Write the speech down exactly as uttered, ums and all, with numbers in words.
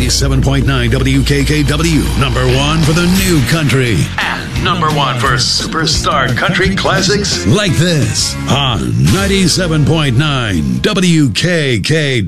ninety-seven point nine W K K W, number one for the new country. And number one for superstar country classics like this on ninety-seven point nine W K K